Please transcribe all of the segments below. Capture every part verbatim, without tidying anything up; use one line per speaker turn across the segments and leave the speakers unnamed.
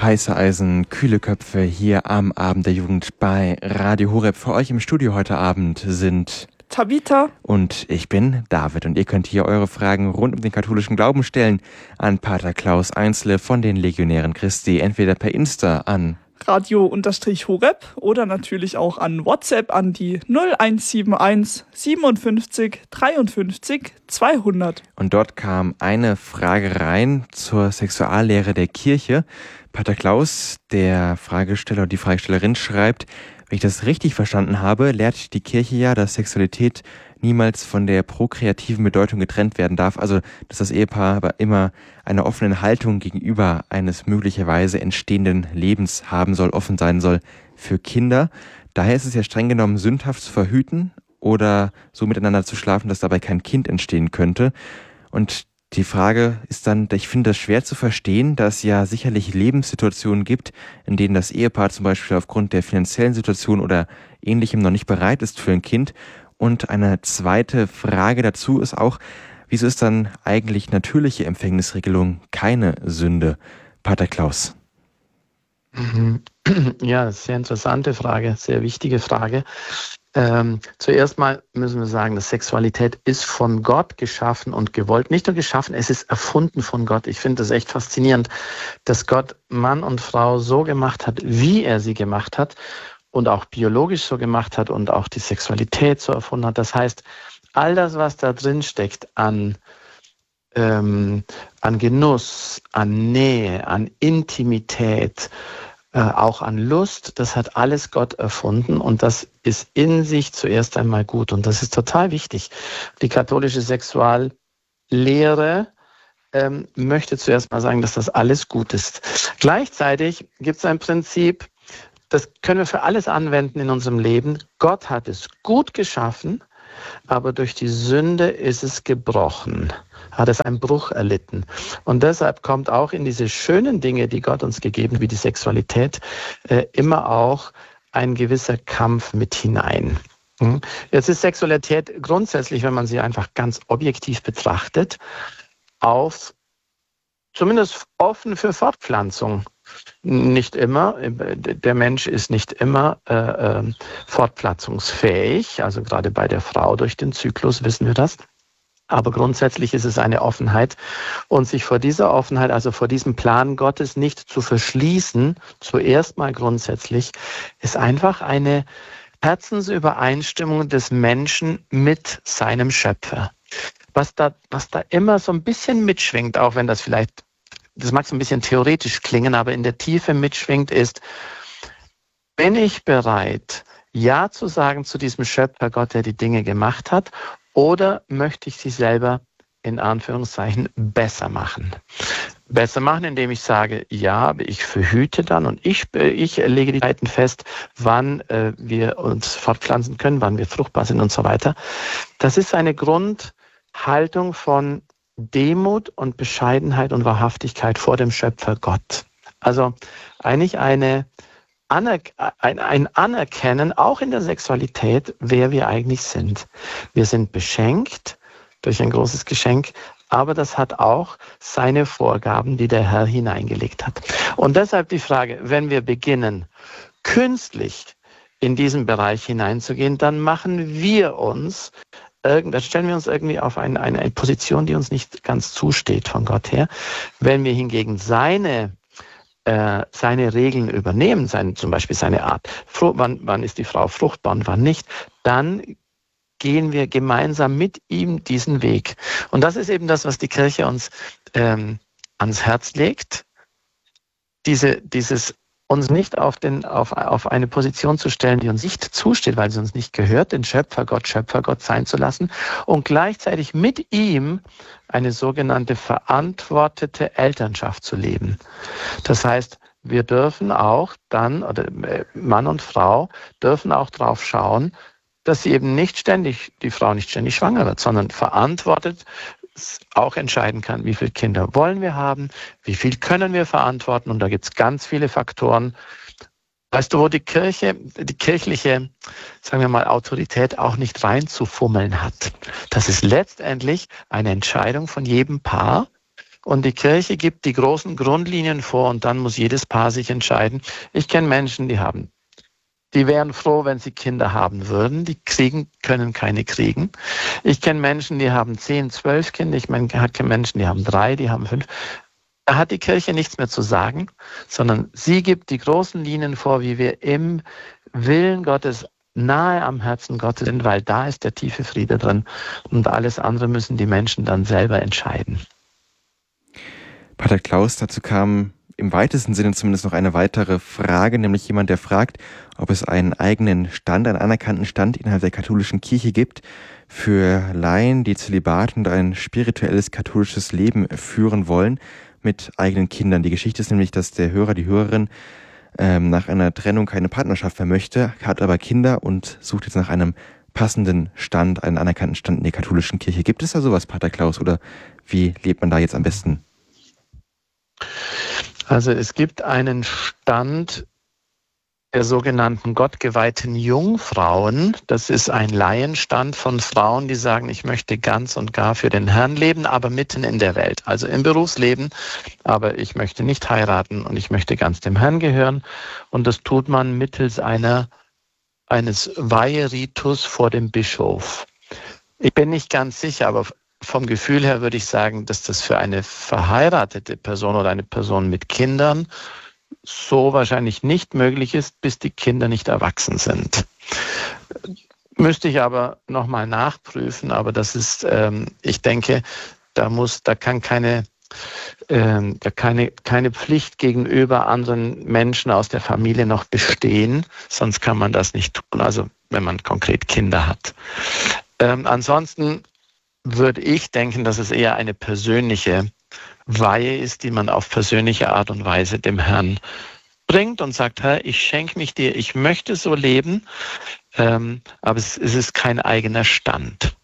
Heiße Eisen, kühle Köpfe hier am Abend der Jugend bei Radio Horeb. Für euch im Studio heute Abend sind
Tabitha
und ich bin David. Und ihr könnt hier eure Fragen rund um den katholischen Glauben stellen an Pater Klaus Einzle von den Legionären Christi, entweder per Insta an
Radio-Horeb oder natürlich auch an WhatsApp an die null eins sieben eins siebenundfünfzig dreiundfünfzig zweihundert.
Und dort kam eine Frage rein zur Sexuallehre der Kirche. Pater Klaus, der Fragesteller und die Fragestellerin, schreibt: Wenn ich das richtig verstanden habe, lehrt die Kirche ja, dass Sexualität niemals von der prokreativen Bedeutung getrennt werden darf. Also, dass das Ehepaar aber immer eine offene Haltung gegenüber eines möglicherweise entstehenden Lebens haben soll, offen sein soll für Kinder. Daher ist es ja streng genommen sündhaft zu verhüten oder so miteinander zu schlafen, dass dabei kein Kind entstehen könnte. Und die Frage ist dann, ich finde das schwer zu verstehen, dass es ja sicherlich Lebenssituationen gibt, in denen das Ehepaar zum Beispiel aufgrund der finanziellen Situation oder Ähnlichem noch nicht bereit ist für ein Kind. Und eine zweite Frage dazu ist auch, wieso ist dann eigentlich natürliche Empfängnisregelung keine Sünde? Pater Klaus.
Ja, sehr interessante Frage, sehr wichtige Frage. Ähm, zuerst mal müssen wir sagen, dass Sexualität ist von Gott geschaffen und gewollt. Nicht nur geschaffen, es ist erfunden von Gott. Ich finde das echt faszinierend, dass Gott Mann und Frau so gemacht hat, wie er sie gemacht hat und auch biologisch so gemacht hat und auch die Sexualität so erfunden hat. Das heißt, all das, was da drin steckt an, ähm, an Genuss, an Nähe, an Intimität, äh, auch an Lust, das hat alles Gott erfunden und das ist in sich zuerst einmal gut. Und das ist total wichtig. Die katholische Sexuallehre ähm, möchte zuerst mal sagen, dass das alles gut ist. Gleichzeitig gibt es ein Prinzip, das können wir für alles anwenden in unserem Leben. Gott hat es gut geschaffen, aber durch die Sünde ist es gebrochen, hat es einen Bruch erlitten. Und deshalb kommt auch in diese schönen Dinge, die Gott uns gegeben hat, wie die Sexualität, äh, immer auch ein gewisser Kampf mit hinein. Hm? Jetzt ist Sexualität grundsätzlich, wenn man sie einfach ganz objektiv betrachtet, auf zumindest offen für Fortpflanzung. Nicht immer, der Mensch ist nicht immer äh, äh, fortpflanzungsfähig, also gerade bei der Frau durch den Zyklus wissen wir das. Aber grundsätzlich ist es eine Offenheit und sich vor dieser Offenheit, also vor diesem Plan Gottes nicht zu verschließen, zuerst mal grundsätzlich, ist einfach eine Herzensübereinstimmung des Menschen mit seinem Schöpfer. Was da, was da immer so ein bisschen mitschwingt, auch wenn das vielleicht, das mag so ein bisschen theoretisch klingen, aber in der Tiefe mitschwingt, ist, bin ich bereit, Ja zu sagen zu diesem Schöpfer Gott, der die Dinge gemacht hat, oder möchte ich sie selber in Anführungszeichen besser machen? Besser machen, indem ich sage, ja, aber ich verhüte dann und ich, ich lege die Zeiten fest, wann äh, wir uns fortpflanzen können, wann wir fruchtbar sind und so weiter. Das ist eine Grundhaltung von Demut und Bescheidenheit und Wahrhaftigkeit vor dem Schöpfer Gott. Also eigentlich eine Anerk- ein, ein Anerkennen, auch in der Sexualität, wer wir eigentlich sind. Wir sind beschenkt durch ein großes Geschenk, aber das hat auch seine Vorgaben, die der Herr hineingelegt hat. Und deshalb die Frage, wenn wir beginnen, künstlich in diesen Bereich hineinzugehen, dann machen wir uns Irgend, dann stellen wir uns irgendwie auf eine, eine, eine Position, die uns nicht ganz zusteht von Gott her. Wenn wir hingegen seine, äh, seine Regeln übernehmen, seine, zum Beispiel seine Art, Frucht, wann, wann ist die Frau fruchtbar und wann nicht, dann gehen wir gemeinsam mit ihm diesen Weg. Und das ist eben das, was die Kirche uns ähm, ans Herz legt, diese, dieses uns nicht auf, den, auf, auf eine Position zu stellen, die uns nicht zusteht, weil sie uns nicht gehört, den Schöpfer Gott, Schöpfer Gott sein zu lassen und gleichzeitig mit ihm eine sogenannte verantwortete Elternschaft zu leben. Das heißt, wir dürfen auch dann, oder Mann und Frau dürfen auch drauf schauen, dass sie eben nicht ständig, die Frau nicht ständig schwanger wird, sondern verantwortet auch entscheiden kann, wie viele Kinder wollen wir haben, wie viel können wir verantworten. Und da gibt es ganz viele Faktoren. Weißt du, wo die Kirche, die kirchliche, sagen wir mal, Autorität auch nicht reinzufummeln hat. Das ist letztendlich eine Entscheidung von jedem Paar, Und die Kirche gibt die großen Grundlinien vor und dann muss jedes Paar sich entscheiden. Ich kenne Menschen, die haben, die wären froh, wenn sie Kinder haben würden. Die kriegen, können keine kriegen. Ich kenne Menschen, die haben zehn, zwölf Kinder. Ich meine, ich kenne Menschen, die haben drei, die haben fünf. Da hat die Kirche nichts mehr zu sagen, sondern sie gibt die großen Linien vor, wie wir im Willen Gottes nahe am Herzen Gottes sind, weil da ist der tiefe Friede drin. Und alles andere müssen die Menschen dann selber entscheiden.
Pater Klaus, dazu kam im weitesten Sinne zumindest noch eine weitere Frage, nämlich jemand, der fragt, ob es einen eigenen Stand, einen anerkannten Stand innerhalb der katholischen Kirche gibt für Laien, die Zölibat und ein spirituelles katholisches Leben führen wollen mit eigenen Kindern. Die Geschichte ist nämlich, dass der Hörer, die Hörerin ähm, nach einer Trennung keine Partnerschaft mehr möchte, hat aber Kinder und sucht jetzt nach einem passenden Stand, einen anerkannten Stand in der katholischen Kirche. Gibt es da sowas, Pater Klaus, oder wie lebt man da jetzt am besten?
Also es gibt einen Stand der sogenannten gottgeweihten Jungfrauen. Das ist ein Laienstand von Frauen, die sagen, ich möchte ganz und gar für den Herrn leben, aber mitten in der Welt, also im Berufsleben, aber ich möchte nicht heiraten und ich möchte ganz dem Herrn gehören. Und das tut man mittels einer, eines Weiheritus vor dem Bischof. Ich bin nicht ganz sicher, aber vom Gefühl her würde ich sagen, dass das für eine verheiratete Person oder eine Person mit Kindern so wahrscheinlich nicht möglich ist, bis die Kinder nicht erwachsen sind. Müsste ich aber nochmal nachprüfen, aber das ist, ähm, ich denke, da muss, da kann keine, ähm, da keine, keine Pflicht gegenüber anderen Menschen aus der Familie noch bestehen, sonst kann man das nicht tun, also wenn man konkret Kinder hat. Ähm, ansonsten würde ich denken, dass es eher eine persönliche Weihe ist, die man auf persönliche Art und Weise dem Herrn bringt und sagt, Herr, ich schenke mich dir, ich möchte so leben, ähm, aber es, es ist kein eigener Stand.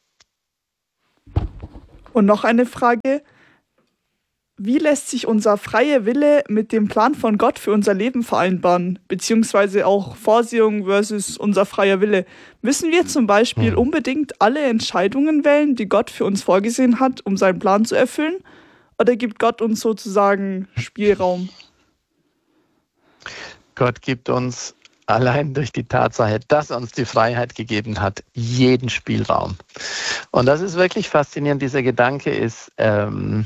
Und noch eine Frage, wie lässt sich unser freier Wille mit dem Plan von Gott für unser Leben vereinbaren, beziehungsweise auch Vorsehung versus unser freier Wille? Müssen wir zum Beispiel unbedingt alle Entscheidungen wählen, die Gott für uns vorgesehen hat, um seinen Plan zu erfüllen? Oder gibt Gott uns sozusagen Spielraum?
Gott gibt uns allein durch die Tatsache, dass er uns die Freiheit gegeben hat, jeden Spielraum. Und das ist wirklich faszinierend. Dieser Gedanke ist, ähm,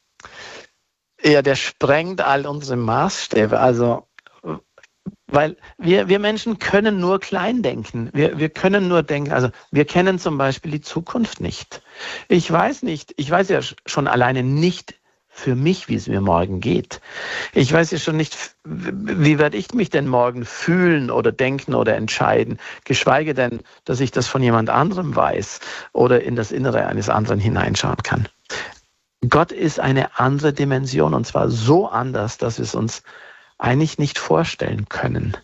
ja, der sprengt all unsere Maßstäbe. Also, weil wir, wir Menschen können nur klein denken. Wir, wir können nur denken, also wir kennen zum Beispiel die Zukunft nicht. Ich weiß nicht, ich weiß ja schon alleine nicht für mich, wie es mir morgen geht. Ich weiß ja schon nicht, wie werde ich mich denn morgen fühlen oder denken oder entscheiden, geschweige denn, dass ich das von jemand anderem weiß oder in das Innere eines anderen hineinschauen kann. Gott ist eine andere Dimension und zwar so anders, dass wir es uns eigentlich nicht vorstellen können.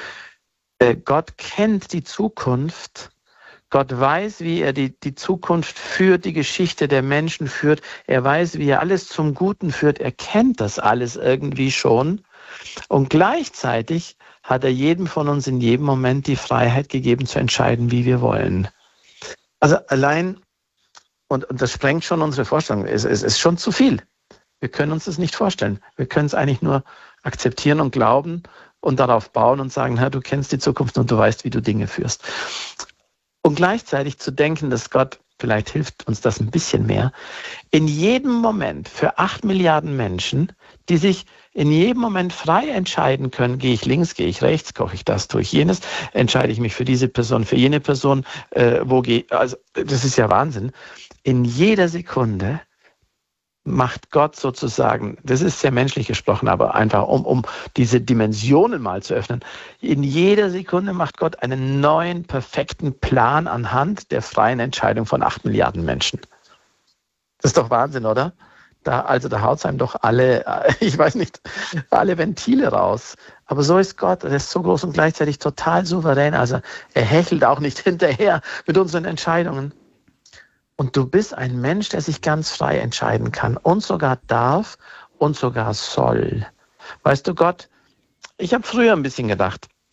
Gott kennt die Zukunft. Gott weiß, wie er die, die Zukunft führt, die Geschichte der Menschen führt. Er weiß, wie er alles zum Guten führt. Er kennt das alles irgendwie schon. Und gleichzeitig hat er jedem von uns in jedem Moment die Freiheit gegeben, zu entscheiden, wie wir wollen. Also allein, und, und das sprengt schon unsere Vorstellung, es, es ist schon zu viel. Wir können uns das nicht vorstellen. Wir können es eigentlich nur akzeptieren und glauben und darauf bauen und sagen, Herr, du kennst die Zukunft und du weißt, wie du Dinge führst. Und gleichzeitig zu denken, dass Gott, vielleicht hilft uns das ein bisschen mehr, in jedem Moment für acht Milliarden Menschen, die sich in jedem Moment frei entscheiden können, gehe ich links, gehe ich rechts, koche ich das, tue ich jenes, entscheide ich mich für diese Person, für jene Person, äh, wo gehe ich, also das ist ja Wahnsinn. In jeder Sekunde macht Gott sozusagen, das ist sehr menschlich gesprochen, aber einfach um, um diese Dimensionen mal zu öffnen, in jeder Sekunde macht Gott einen neuen, perfekten Plan anhand der freien Entscheidung von acht Milliarden Menschen. Das ist doch Wahnsinn, oder? Da, also da haut es einem doch alle, ich weiß nicht, alle Ventile raus. Aber so ist Gott, er ist so groß und gleichzeitig total souverän. Also er hechelt auch nicht hinterher mit unseren Entscheidungen. Und du bist ein Mensch, der sich ganz frei entscheiden kann und sogar darf und sogar soll. Weißt du, Gott, ich habe früher ein bisschen gedacht,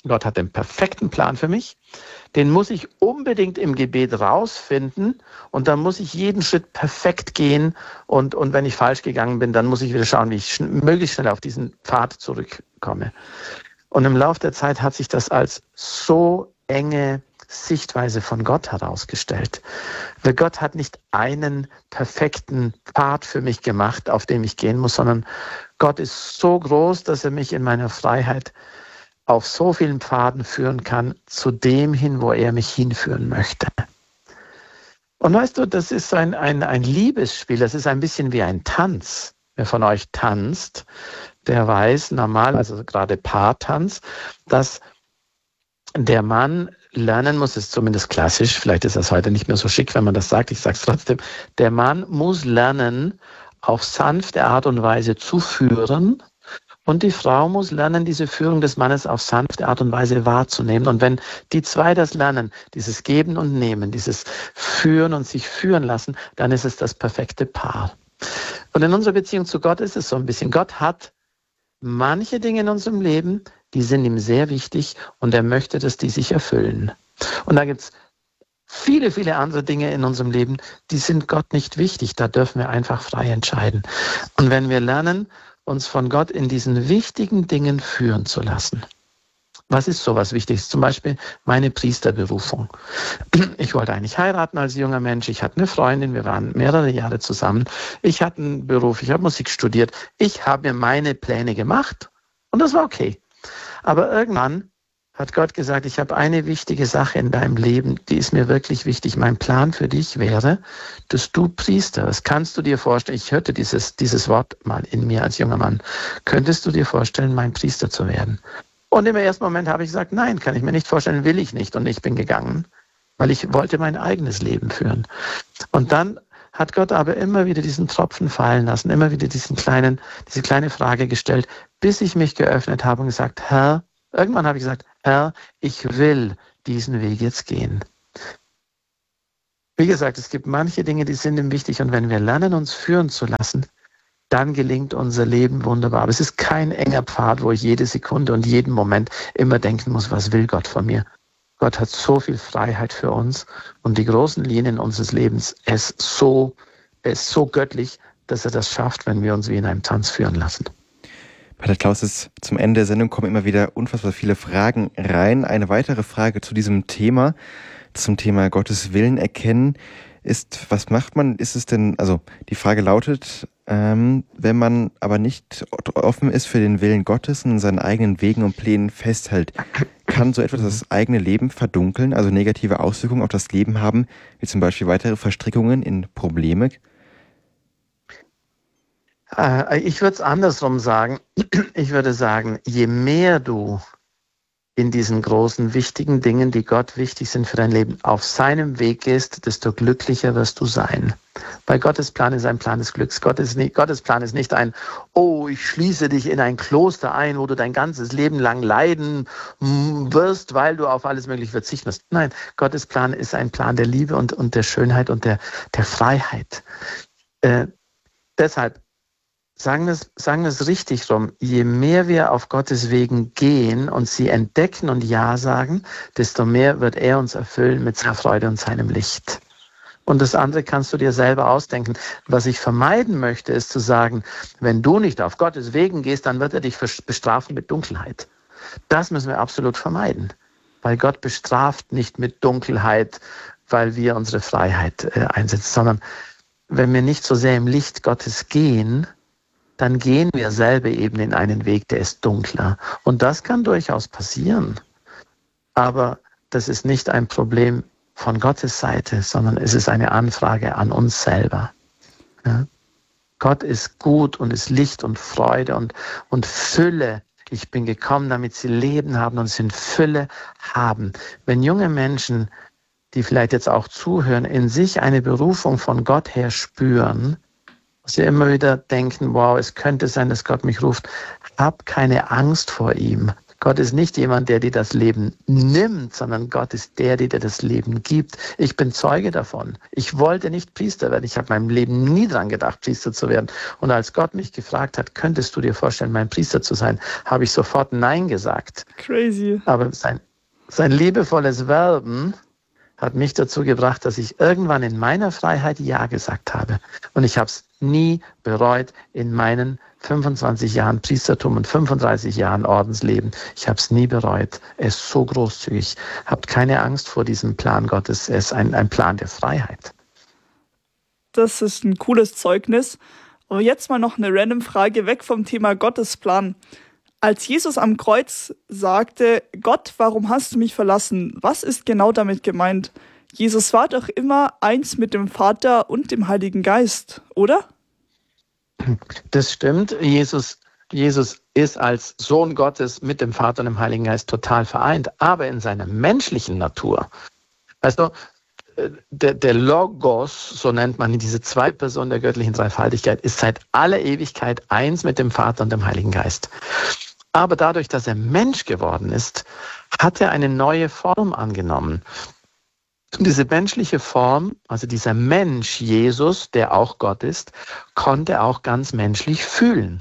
Gott hat den perfekten Plan für mich. Den muss ich unbedingt im Gebet rausfinden und dann muss ich jeden Schritt perfekt gehen und, und wenn ich falsch gegangen bin, dann muss ich wieder schauen, wie ich schn- möglichst schnell auf diesen Pfad zurückkomme. Und im Laufe der Zeit hat sich das als so enge Sichtweise von Gott herausgestellt. Weil Gott hat nicht einen perfekten Pfad für mich gemacht, auf dem ich gehen muss, sondern Gott ist so groß, dass er mich in meiner Freiheit auf so vielen Pfaden führen kann, zu dem hin, wo er mich hinführen möchte. Und weißt du, das ist ein, ein, ein Liebesspiel, das ist ein bisschen wie ein Tanz. Wer von euch tanzt, der weiß normal, also gerade Paartanz, dass der Mann lernen muss, ist zumindest klassisch, vielleicht ist das heute nicht mehr so schick, wenn man das sagt, ich sage es trotzdem, der Mann muss lernen, auf sanfte Art und Weise zu führen. Und die Frau muss lernen, diese Führung des Mannes auf sanfte Art und Weise wahrzunehmen. Und wenn die zwei das lernen, dieses Geben und Nehmen, dieses Führen und sich führen lassen, dann ist es das perfekte Paar. Und in unserer Beziehung zu Gott ist es so ein bisschen. Gott hat manche Dinge in unserem Leben, die sind ihm sehr wichtig und er möchte, dass die sich erfüllen. Und da gibt es viele, viele andere Dinge in unserem Leben, die sind Gott nicht wichtig. Da dürfen wir einfach frei entscheiden. Und wenn wir lernen, uns von Gott in diesen wichtigen Dingen führen zu lassen. Was ist sowas Wichtiges? Zum Beispiel meine Priesterberufung. Ich wollte eigentlich heiraten als junger Mensch. Ich hatte eine Freundin, wir waren mehrere Jahre zusammen. Ich hatte einen Beruf, ich habe Musik studiert. Ich habe mir meine Pläne gemacht und das war okay. Aber irgendwann hat Gott gesagt, ich habe eine wichtige Sache in deinem Leben, die ist mir wirklich wichtig. Mein Plan für dich wäre, dass du Priester wirst. Kannst du dir vorstellen, ich hörte dieses, dieses Wort mal in mir als junger Mann, könntest du dir vorstellen, mein Priester zu werden? Und im ersten Moment habe ich gesagt, nein, kann ich mir nicht vorstellen, will ich nicht. Und ich bin gegangen, weil ich wollte mein eigenes Leben führen. Und dann hat Gott aber immer wieder diesen Tropfen fallen lassen, immer wieder diesen kleinen, diese kleine Frage gestellt, bis ich mich geöffnet habe und gesagt, Herr, irgendwann habe ich gesagt, Herr, ich will diesen Weg jetzt gehen. Wie gesagt, es gibt manche Dinge, die sind ihm wichtig und wenn wir lernen, uns führen zu lassen, dann gelingt unser Leben wunderbar. Aber es ist kein enger Pfad, wo ich jede Sekunde und jeden Moment immer denken muss, was will Gott von mir? Gott hat so viel Freiheit für uns und die großen Linien unseres Lebens, er ist so, er ist so göttlich, dass er das schafft, wenn wir uns wie in einem Tanz führen lassen.
Pater Klaus, ist zum Ende der Sendung kommen immer wieder unfassbar viele Fragen rein. Eine weitere Frage zu diesem Thema, zum Thema Gottes Willen erkennen, ist, was macht man? Ist es denn, also die Frage lautet, ähm, wenn man aber nicht offen ist für den Willen Gottes und in seinen eigenen Wegen und Plänen festhält, kann so etwas das eigene Leben verdunkeln, also negative Auswirkungen auf das Leben haben, wie zum Beispiel weitere Verstrickungen in Probleme?
Ich würde es andersrum sagen. Ich würde sagen, je mehr du in diesen großen, wichtigen Dingen, die Gott wichtig sind für dein Leben, auf seinem Weg gehst, desto glücklicher wirst du sein. Weil Gottes Plan ist ein Plan des Glücks. Gottes, Gottes Plan ist nicht ein, oh, ich schließe dich in ein Kloster ein, wo du dein ganzes Leben lang leiden wirst, weil du auf alles Mögliche verzichten musst. Nein, Gottes Plan ist ein Plan der Liebe und, und der Schönheit und der, der Freiheit. Äh, deshalb, Sagen wir, es, sagen wir es richtig rum, je mehr wir auf Gottes Wegen gehen und sie entdecken und Ja sagen, desto mehr wird er uns erfüllen mit seiner Freude und seinem Licht. Und das andere kannst du dir selber ausdenken. Was ich vermeiden möchte, ist zu sagen, wenn du nicht auf Gottes Wegen gehst, dann wird er dich bestrafen mit Dunkelheit. Das müssen wir absolut vermeiden, weil Gott bestraft nicht mit Dunkelheit, weil wir unsere Freiheit äh, einsetzen, sondern wenn wir nicht so sehr im Licht Gottes gehen, dann gehen wir selber eben in einen Weg, der ist dunkler. Und das kann durchaus passieren. Aber das ist nicht ein Problem von Gottes Seite, sondern es ist eine Anfrage an uns selber. Ja? Gott ist gut und ist Licht und Freude und, und Fülle. Ich bin gekommen, damit sie Leben haben und sie in Fülle haben. Wenn junge Menschen, die vielleicht jetzt auch zuhören, in sich eine Berufung von Gott her spüren, dass sie immer wieder denken, wow, es könnte sein, dass Gott mich ruft. Hab keine Angst vor ihm. Gott ist nicht jemand, der dir das Leben nimmt, sondern Gott ist der, der dir das Leben gibt. Ich bin Zeuge davon. Ich wollte nicht Priester werden. Ich habe meinem Leben nie dran gedacht, Priester zu werden. Und als Gott mich gefragt hat, könntest du dir vorstellen, mein Priester zu sein, habe ich sofort Nein gesagt.
Crazy.
Aber sein, sein liebevolles Werben hat mich dazu gebracht, dass ich irgendwann in meiner Freiheit Ja gesagt habe. Und ich habe es nie bereut in meinen fünfundzwanzig Jahren Priestertum und fünfunddreißig Jahren Ordensleben. Ich habe es nie bereut. Er ist so großzügig. Habt keine Angst vor diesem Plan Gottes. Er ist ein, ein Plan der Freiheit.
Das ist ein cooles Zeugnis. Aber jetzt mal noch eine random Frage weg vom Thema Gottesplan. Als Jesus am Kreuz sagte, Gott, warum hast du mich verlassen? Was ist genau damit gemeint? Jesus war doch immer eins mit dem Vater und dem Heiligen Geist, oder?
Das stimmt. Jesus, Jesus ist als Sohn Gottes mit dem Vater und dem Heiligen Geist total vereint, aber in seiner menschlichen Natur. Also der, der Logos, so nennt man diese zwei Personen der göttlichen Dreifaltigkeit, ist seit aller Ewigkeit eins mit dem Vater und dem Heiligen Geist. Aber dadurch, dass er Mensch geworden ist, hat er eine neue Form angenommen. Und diese menschliche Form, also dieser Mensch Jesus, der auch Gott ist, konnte auch ganz menschlich fühlen.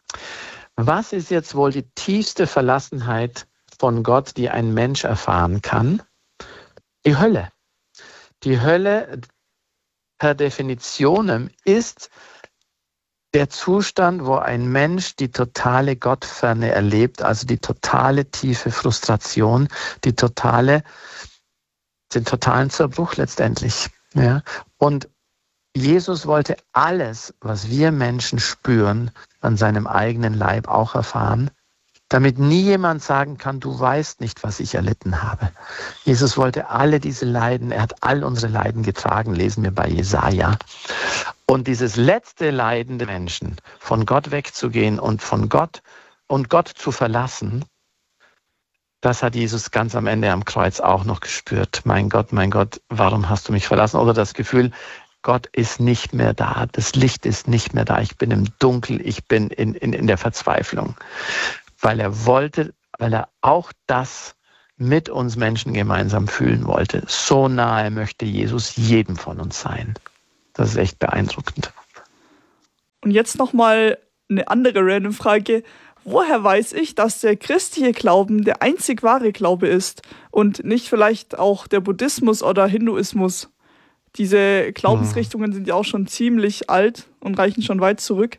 Was ist jetzt wohl die tiefste Verlassenheit von Gott, die ein Mensch erfahren kann? Die Hölle. Die Hölle per Definition ist der Zustand, wo ein Mensch die totale Gottferne erlebt, also die totale tiefe Frustration, die totale, den totalen Zerbruch letztendlich. Ja? Und Jesus wollte alles, was wir Menschen spüren, an seinem eigenen Leib auch erfahren, damit nie jemand sagen kann, du weißt nicht, was ich erlitten habe. Jesus wollte alle diese Leiden, er hat all unsere Leiden getragen, lesen wir bei Jesaja. Und dieses letzte Leiden der Menschen, von Gott wegzugehen und von Gott und Gott zu verlassen, das hat Jesus ganz am Ende am Kreuz auch noch gespürt. Mein Gott, mein Gott, warum hast du mich verlassen? Oder das Gefühl, Gott ist nicht mehr da, das Licht ist nicht mehr da, ich bin im Dunkel, ich bin in, in, in der Verzweiflung. Weil er wollte, weil er auch das mit uns Menschen gemeinsam fühlen wollte. So nahe möchte Jesus jedem von uns sein. Das ist echt beeindruckend.
Und jetzt nochmal eine andere random Frage. Woher weiß ich, dass der christliche Glauben der einzig wahre Glaube ist und nicht vielleicht auch der Buddhismus oder Hinduismus? Diese Glaubensrichtungen sind ja auch schon ziemlich alt und reichen schon weit zurück.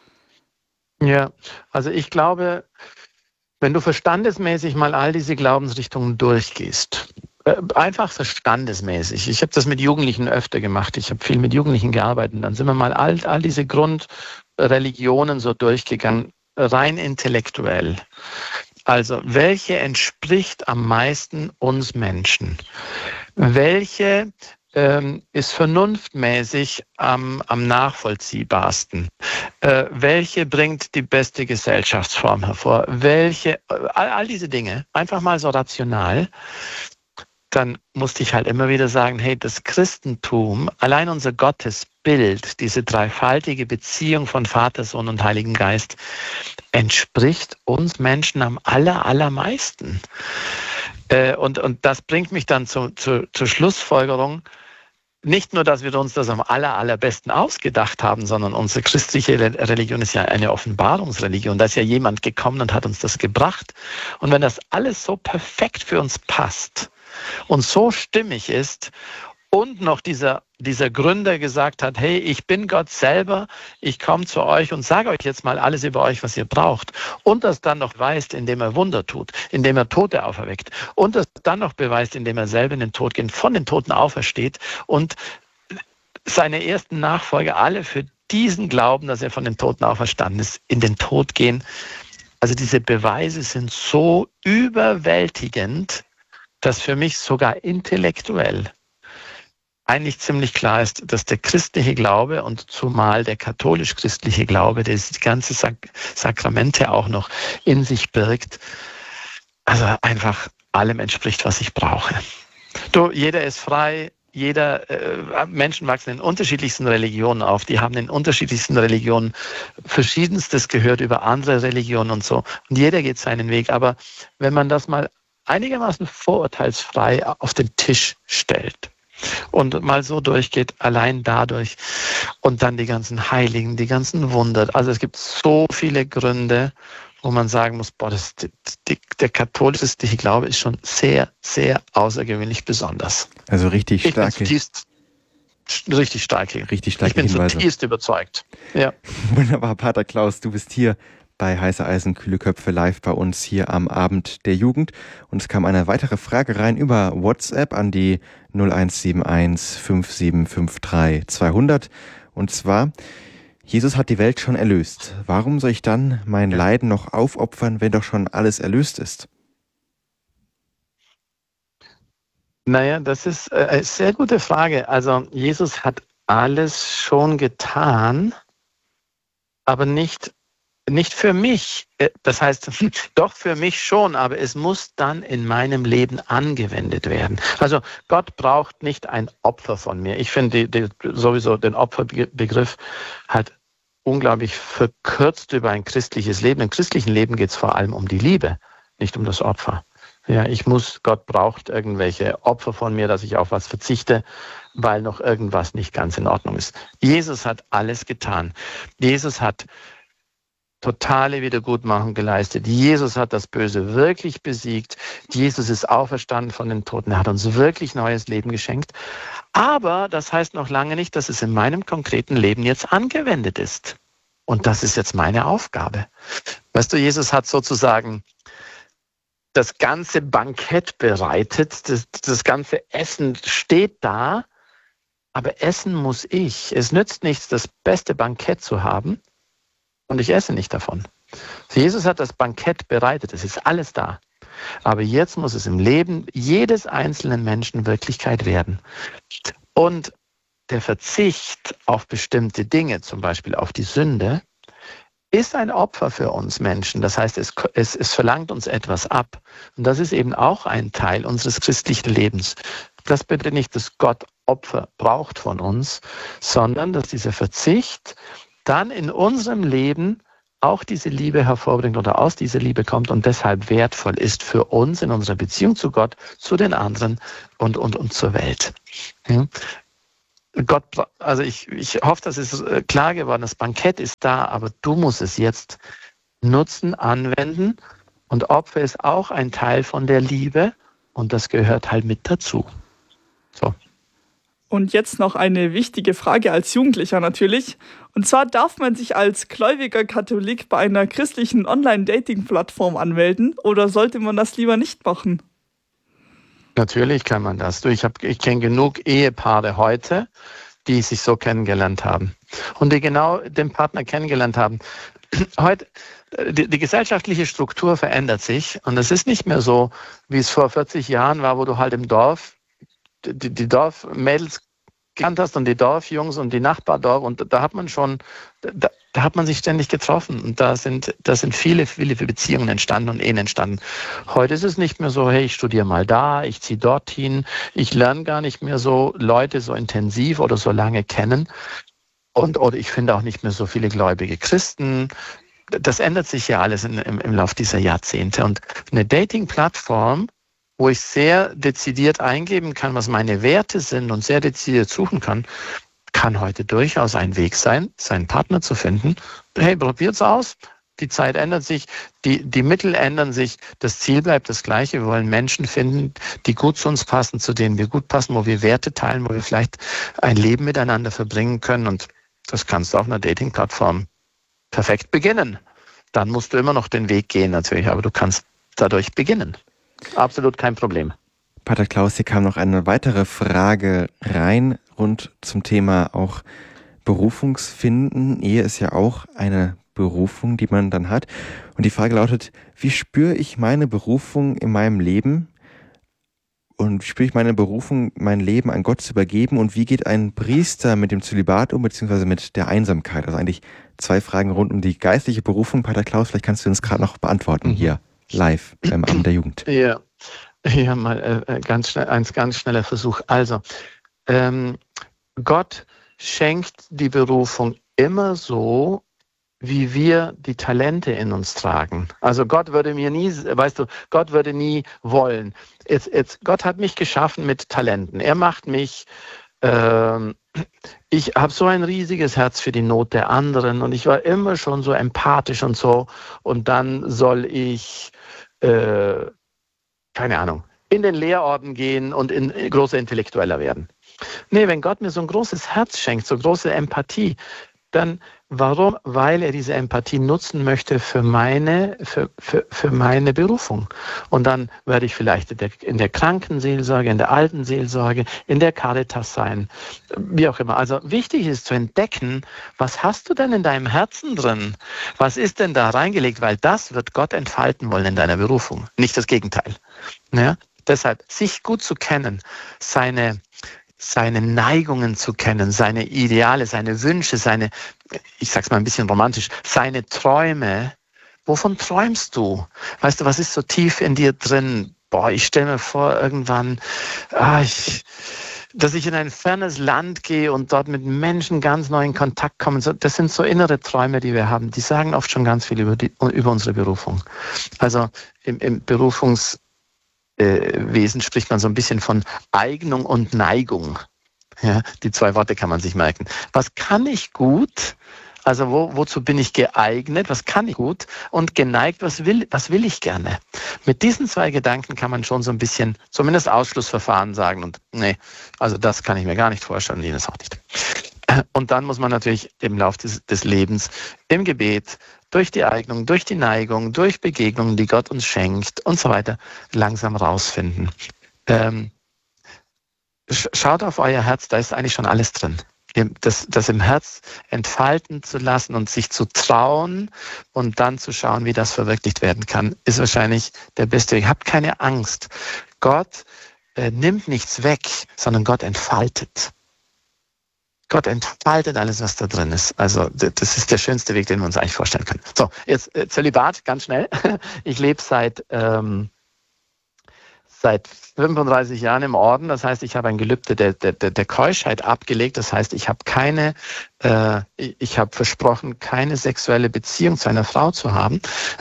Ja, also ich glaube, wenn du verstandesmäßig mal all diese Glaubensrichtungen durchgehst, äh, einfach verstandesmäßig, ich habe das mit Jugendlichen öfter gemacht, ich habe viel mit Jugendlichen gearbeitet, dann sind wir mal all, all diese Grundreligionen so durchgegangen, rein intellektuell. Also, welche entspricht am meisten uns Menschen? Welche ähm, ist vernunftmäßig am, am nachvollziehbarsten? Äh, welche bringt die beste Gesellschaftsform hervor? Welche, all, all diese Dinge, einfach mal so rational. Dann musste ich halt immer wieder sagen, hey, das Christentum, allein unser Gottesbild, diese dreifaltige Beziehung von Vater, Sohn und Heiligen Geist, entspricht uns Menschen am aller, allermeisten. Äh, und, und das bringt mich dann zu, zu, zur Schlussfolgerung, nicht nur, dass wir uns das am aller, allerbesten ausgedacht haben, sondern unsere christliche Religion ist ja eine Offenbarungsreligion. Da ist ja jemand gekommen und hat uns das gebracht. Und wenn das alles so perfekt für uns passt und so stimmig ist und noch dieser, dieser Gründer gesagt hat, hey, ich bin Gott selber, ich komme zu euch und sage euch jetzt mal alles über euch, was ihr braucht. Und das dann noch beweist, indem er Wunder tut, indem er Tote auferweckt. Und das dann noch beweist, indem er selber in den Tod geht, von den Toten aufersteht und seine ersten Nachfolger alle für diesen Glauben, dass er von den Toten auferstanden ist, in den Tod gehen. Also diese Beweise sind so überwältigend, dass für mich sogar intellektuell eigentlich ziemlich klar ist, dass der christliche Glaube und zumal der katholisch-christliche Glaube, der die ganze Sak- Sakramente auch noch in sich birgt, also einfach allem entspricht, was ich brauche. Du, jeder ist frei, jeder, äh, Menschen wachsen in unterschiedlichsten Religionen auf. Die haben in unterschiedlichsten Religionen Verschiedenstes gehört über andere Religionen und so. Und jeder geht seinen Weg. Aber wenn man das mal einigermaßen vorurteilsfrei auf den Tisch stellt und mal so durchgeht, allein dadurch und dann die ganzen Heiligen, die ganzen Wunder. Also es gibt so viele Gründe, wo man sagen muss, boah, das, die, die, der katholische Glaube ist schon sehr, sehr außergewöhnlich besonders.
Also richtig starke.
Ich bin zutiefst, richtig starke.
Richtig starke
Ich bin
Hinweise.
zutiefst überzeugt. Ja.
Wunderbar, Pater Klaus, du bist hier bei Heiße Eisen, kühle Köpfe live bei uns hier am Abend der Jugend. Und es kam eine weitere Frage rein über WhatsApp an die null eins sieben eins fünf sieben fünf drei zweihundert. Und zwar: Jesus hat die Welt schon erlöst. Warum soll ich dann mein Leiden noch aufopfern, wenn doch schon alles erlöst ist?
Naja, das ist eine sehr gute Frage. Also Jesus hat alles schon getan, aber nicht, nicht für mich. Das heißt, doch für mich schon, aber es muss dann in meinem Leben angewendet werden. Also Gott braucht nicht ein Opfer von mir. Ich finde die, die, sowieso den Opferbegriff halt unglaublich verkürzt über ein christliches Leben. Im christlichen Leben geht es vor allem um die Liebe, nicht um das Opfer. Ja, ich muss, Gott braucht irgendwelche Opfer von mir, dass ich auf was verzichte, weil noch irgendwas nicht ganz in Ordnung ist. Jesus hat alles getan. Jesus hat totale Wiedergutmachung geleistet. Jesus hat das Böse wirklich besiegt. Jesus ist auferstanden von den Toten. Er hat uns wirklich neues Leben geschenkt. Aber das heißt noch lange nicht, dass es in meinem konkreten Leben jetzt angewendet ist. Und das ist jetzt meine Aufgabe. Weißt du, Jesus hat sozusagen das ganze Bankett bereitet. Das, das ganze Essen steht da. Aber essen muss ich. Es nützt nichts, das beste Bankett zu haben, und ich esse nicht davon. Jesus hat das Bankett bereitet, es ist alles da. Aber jetzt muss es im Leben jedes einzelnen Menschen Wirklichkeit werden. Und der Verzicht auf bestimmte Dinge, zum Beispiel auf die Sünde, ist ein Opfer für uns Menschen. Das heißt, es, es, es verlangt uns etwas ab. Und das ist eben auch ein Teil unseres christlichen Lebens. Das bedeutet nicht, dass Gott Opfer braucht von uns, sondern dass dieser Verzicht dann in unserem Leben auch diese Liebe hervorbringt oder aus dieser Liebe kommt und deshalb wertvoll ist für uns in unserer Beziehung zu Gott, zu den anderen und, und, und zur Welt. Ja. Gott, also ich, ich hoffe, das ist klar geworden, das Bankett ist da, aber du musst es jetzt nutzen, anwenden, und Opfer ist auch ein Teil von der Liebe und das gehört halt mit dazu. So.
Und jetzt noch eine wichtige Frage als Jugendlicher natürlich. Und zwar: Darf man sich als gläubiger Katholik bei einer christlichen Online-Dating-Plattform anmelden oder sollte man das lieber nicht machen?
Natürlich kann man das. Du, ich hab, ich kenne genug Ehepaare heute, die sich so kennengelernt haben und die genau den Partner kennengelernt haben. Heute, die, die gesellschaftliche Struktur verändert sich und es ist nicht mehr so, wie es vor vierzig Jahren war, wo du halt im Dorf die, die Dorfmädels gekannt hast und die Dorfjungs und die Nachbardorf, und da hat man schon, da, da hat man sich ständig getroffen und da sind, da sind viele, viele Beziehungen entstanden und Ehen entstanden. Heute ist es nicht mehr so, hey, ich studiere mal da, ich ziehe dorthin, ich lerne gar nicht mehr so Leute so intensiv oder so lange kennen und oder ich finde auch nicht mehr so viele gläubige Christen. Das ändert sich ja alles in, im, im Laufe dieser Jahrzehnte, und eine Dating-Plattform, wo ich sehr dezidiert eingeben kann, was meine Werte sind und sehr dezidiert suchen kann, kann heute durchaus ein Weg sein, seinen Partner zu finden. Hey, probiert's aus. Die Zeit ändert sich, die, die Mittel ändern sich, das Ziel bleibt das gleiche. Wir wollen Menschen finden, die gut zu uns passen, zu denen wir gut passen, wo wir Werte teilen, wo wir vielleicht ein Leben miteinander verbringen können. Und das kannst du auf einer Dating-Plattform perfekt beginnen. Dann musst du immer noch den Weg gehen natürlich, aber du kannst dadurch beginnen. Absolut kein Problem.
Pater Klaus, hier kam noch eine weitere Frage rein, rund zum Thema auch Berufungsfinden. Ehe ist ja auch eine Berufung, die man dann hat. Und die Frage lautet: Wie spüre ich meine Berufung in meinem Leben? Und wie spüre ich meine Berufung, mein Leben an Gott zu übergeben? Und wie geht ein Priester mit dem Zölibat um, beziehungsweise mit der Einsamkeit? Also eigentlich zwei Fragen rund um die geistliche Berufung. Pater Klaus, vielleicht kannst du uns gerade noch beantworten mhm. hier. Live beim Abend der Jugend.
Ja, ja mal äh, ganz schnell, ein ganz schneller Versuch. Also, ähm, Gott schenkt die Berufung immer so, wie wir die Talente in uns tragen. Also Gott würde mir nie, weißt du, Gott würde nie wollen. Jetzt, jetzt, Gott hat mich geschaffen mit Talenten. Er macht mich, ähm, ich habe so ein riesiges Herz für die Not der anderen und ich war immer schon so empathisch und so. Und dann soll ich, äh, keine Ahnung, in den Lehrorden gehen und in, in großer Intellektueller werden. Nee, wenn Gott mir so ein großes Herz schenkt, so große Empathie, dann warum? Weil er diese Empathie nutzen möchte für meine, für, für, für meine Berufung. Und dann werde ich vielleicht in der, in der Krankenseelsorge, in der Altenseelsorge, in der Caritas sein, wie auch immer. Also wichtig ist zu entdecken, was hast du denn in deinem Herzen drin? Was ist denn da reingelegt? Weil das wird Gott entfalten wollen in deiner Berufung, nicht das Gegenteil. Ja? Deshalb, sich gut zu kennen, seine seine Neigungen zu kennen, seine Ideale, seine Wünsche, seine, ich sag's mal ein bisschen romantisch, seine Träume. Wovon träumst du? Weißt du, was ist so tief in dir drin? Boah, ich stelle mir vor, irgendwann, ah, ich, dass ich in ein fernes Land gehe und dort mit Menschen ganz neu in Kontakt komme. Das sind so innere Träume, die wir haben. Die sagen oft schon ganz viel über, die, über unsere Berufung. Also im, im Berufungs Wesen spricht man so ein bisschen von Eignung und Neigung. Ja, die zwei Worte kann man sich merken. Was kann ich gut? Also wo, wozu bin ich geeignet? Was kann ich gut? Und geneigt, was will, was will ich gerne? Mit diesen zwei Gedanken kann man schon so ein bisschen, zumindest Ausschlussverfahren sagen. Und nee, also das kann ich mir gar nicht vorstellen, jenes auch nicht. Und dann muss man natürlich im Laufe des, des Lebens im Gebet, durch die Eignung, durch die Neigung, durch Begegnungen, die Gott uns schenkt und so weiter, langsam rausfinden. Ähm, schaut auf euer Herz, da ist eigentlich schon alles drin. Das, das im Herz entfalten zu lassen und sich zu trauen und dann zu schauen, wie das verwirklicht werden kann, ist wahrscheinlich der beste Weg. Habt keine Angst. Gott äh, nimmt nichts weg, sondern Gott entfaltet. Gott entfaltet alles, was da drin ist. Also das ist der schönste Weg, den wir uns eigentlich vorstellen können. So, jetzt äh, Zölibat, ganz schnell. Ich lebe seit, ähm, seit fünfunddreißig Jahren im Orden. Das heißt, ich habe ein Gelübde der, der, der Keuschheit abgelegt. Das heißt, ich habe keine, äh, ich habe versprochen, keine sexuelle Beziehung zu einer Frau zu haben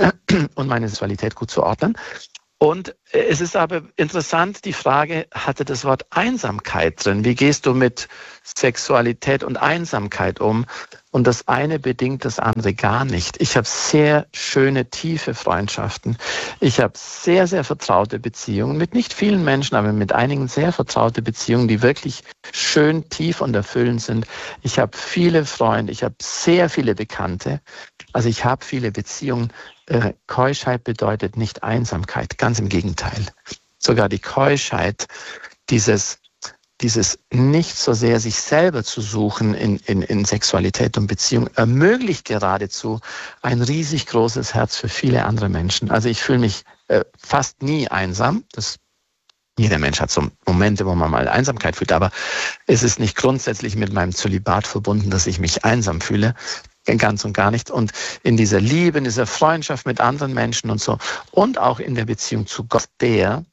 und meine Sexualität gut zu ordnen. Und es ist aber interessant, die Frage, hatte das Wort Einsamkeit drin? Wie gehst du mit Sexualität und Einsamkeit um? Und das eine bedingt das andere gar nicht. Ich habe sehr schöne, tiefe Freundschaften. Ich habe sehr, sehr vertraute Beziehungen mit nicht vielen Menschen, aber mit einigen sehr vertraute Beziehungen, die wirklich schön, tief und erfüllend sind. Ich habe viele Freunde, ich habe sehr viele Bekannte. Also ich habe viele Beziehungen. Äh, Keuschheit bedeutet nicht Einsamkeit, ganz im Gegenteil. Sogar die Keuschheit, dieses, dieses nicht so sehr sich selber zu suchen in, in, in Sexualität und Beziehung, ermöglicht geradezu ein riesig großes Herz für viele andere Menschen. Also ich fühle mich äh, fast nie einsam. Das, jeder Mensch hat so Momente, wo man mal Einsamkeit fühlt, aber es ist nicht grundsätzlich mit meinem Zölibat verbunden, dass ich mich einsam fühle. Ganz und gar nicht. Und in dieser Liebe, in dieser Freundschaft mit anderen Menschen und so und auch in der Beziehung zu Gott, der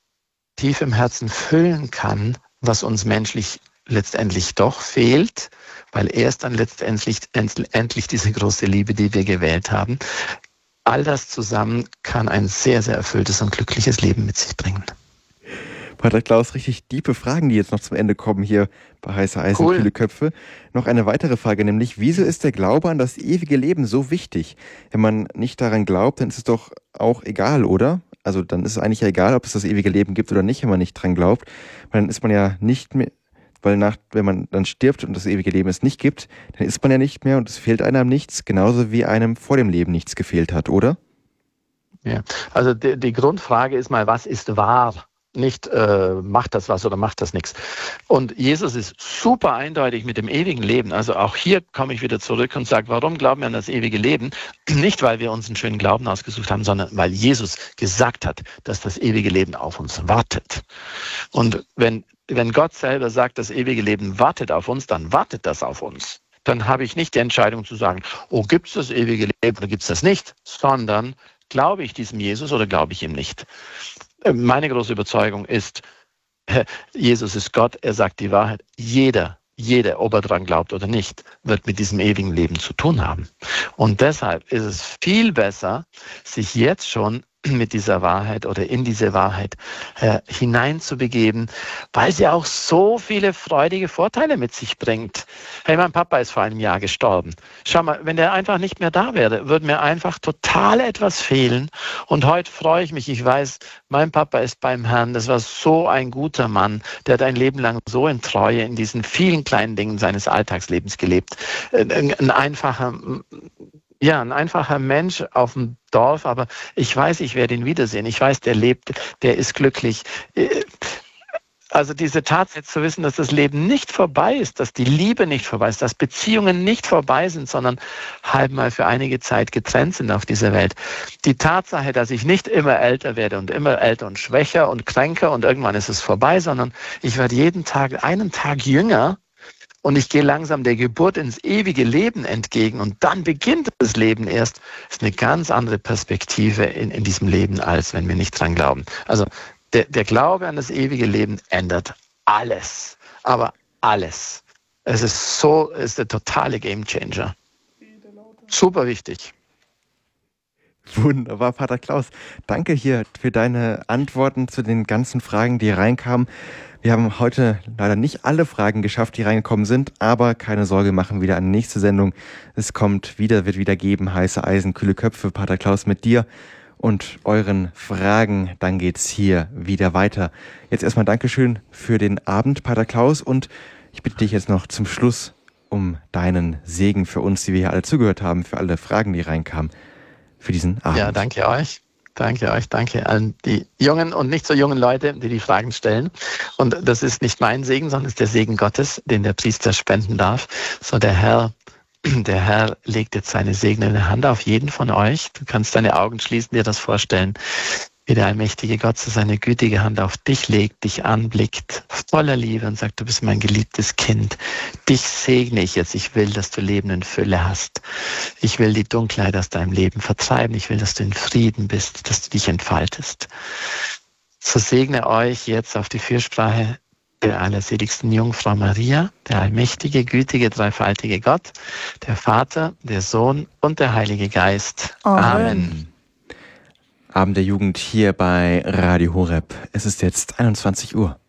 tief im Herzen füllen kann, was uns menschlich letztendlich doch fehlt, weil er ist dann letztendlich endlich diese große Liebe, die wir gewählt haben. All das zusammen kann ein sehr, sehr erfülltes und glückliches Leben mit sich bringen.
Pater Klaus, richtig tiefe Fragen, die jetzt noch zum Ende kommen hier bei Heißer Eisen,
Cool.
Kühle Köpfe. Noch eine weitere Frage, nämlich, wieso ist der Glaube an das ewige Leben so wichtig? Wenn man nicht daran glaubt, dann ist es doch auch egal, oder? Also dann ist es eigentlich ja egal, ob es das ewige Leben gibt oder nicht, wenn man nicht dran glaubt. Weil dann ist man ja nicht mehr, weil nach, wenn man dann stirbt und das ewige Leben es nicht gibt, dann ist man ja nicht mehr und es fehlt einem nichts, genauso wie einem vor dem Leben nichts gefehlt hat, oder?
Ja, also die, die Grundfrage ist mal, was ist wahr? Nicht, äh, macht das was oder macht das nichts. Und Jesus ist super eindeutig mit dem ewigen Leben. Also auch hier komme ich wieder zurück und sage, warum glauben wir an das ewige Leben? Nicht, weil wir uns einen schönen Glauben ausgesucht haben, sondern weil Jesus gesagt hat, dass das ewige Leben auf uns wartet. Und wenn, wenn Gott selber sagt, das ewige Leben wartet auf uns, dann wartet das auf uns. Dann habe ich nicht die Entscheidung zu sagen, oh, gibt es das ewige Leben oder gibt es das nicht, sondern glaube ich diesem Jesus oder glaube ich ihm nicht? Meine große Überzeugung ist, Jesus ist Gott, er sagt die Wahrheit. Jeder, jeder, ob er dran glaubt oder nicht, wird mit diesem ewigen Leben zu tun haben. Und deshalb ist es viel besser, sich jetzt schon mit dieser Wahrheit oder in diese Wahrheit äh, hineinzubegeben, weil sie auch so viele freudige Vorteile mit sich bringt. Hey, mein Papa ist vor einem Jahr gestorben. Schau mal, wenn der einfach nicht mehr da wäre, würde mir einfach total etwas fehlen. Und heute freue ich mich, ich weiß, mein Papa ist beim Herrn. Das war so ein guter Mann, der hat ein Leben lang so in Treue in diesen vielen kleinen Dingen seines Alltagslebens gelebt. Ein, ein einfacher Ja, ein einfacher Mensch auf dem Dorf, aber ich weiß, ich werde ihn wiedersehen. Ich weiß, der lebt, der ist glücklich. Also diese Tatsache zu wissen, dass das Leben nicht vorbei ist, dass die Liebe nicht vorbei ist, dass Beziehungen nicht vorbei sind, sondern halb mal für einige Zeit getrennt sind auf dieser Welt. Die Tatsache, dass ich nicht immer älter werde und immer älter und schwächer und kränker und irgendwann ist es vorbei, sondern ich werde jeden Tag, einen Tag jünger. Und ich gehe langsam der Geburt ins ewige Leben entgegen und dann beginnt das Leben erst. Das ist eine ganz andere Perspektive in, in diesem Leben, als wenn wir nicht dran glauben. Also der, der Glaube an das ewige Leben ändert alles, aber alles. Es ist so, es ist der totale Gamechanger. Super wichtig.
Wunderbar, Pater Klaus. Danke hier für deine Antworten zu den ganzen Fragen, die reinkamen. Wir haben heute leider nicht alle Fragen geschafft, die reingekommen sind, aber keine Sorge, machen wieder eine nächste Sendung. Es kommt wieder, wird wieder geben, heiße Eisen, kühle Köpfe, Pater Klaus mit dir und euren Fragen. Dann geht's hier wieder weiter. Jetzt erstmal Dankeschön für den Abend, Pater Klaus, und ich bitte dich jetzt noch zum Schluss um deinen Segen für uns, die wir hier alle zugehört haben, für alle Fragen, die reinkamen, für diesen Abend.
Ja, danke euch. Danke euch, danke an die jungen und nicht so jungen Leute, die die Fragen stellen. Und das ist nicht mein Segen, sondern ist der Segen Gottes, den der Priester spenden darf. So der Herr, der Herr legt jetzt seine segnende Hand auf jeden von euch. Du kannst deine Augen schließen, dir das vorstellen, wie der allmächtige Gott so seine gütige Hand auf dich legt, dich anblickt, voller Liebe und sagt, du bist mein geliebtes Kind. Dich segne ich jetzt. Ich will, dass du Leben in Fülle hast. Ich will die Dunkelheit aus deinem Leben vertreiben. Ich will, dass du in Frieden bist, dass du dich entfaltest. So segne euch jetzt auf die Fürsprache der allerseligsten Jungfrau Maria, der allmächtige, gütige, dreifaltige Gott, der Vater, der Sohn und der Heilige Geist. Amen. Amen.
Abend der Jugend hier bei Radio Horeb. Es ist jetzt einundzwanzig Uhr.